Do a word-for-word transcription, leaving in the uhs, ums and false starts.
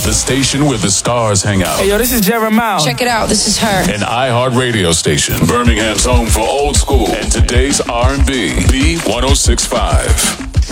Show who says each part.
Speaker 1: the station where the stars hang out.
Speaker 2: Hey, yo, this is Jeremiah.
Speaker 3: Check it out. This is her.
Speaker 1: An iHeart radio station. Birmingham's home for old school and today's R and B. B one oh six point five.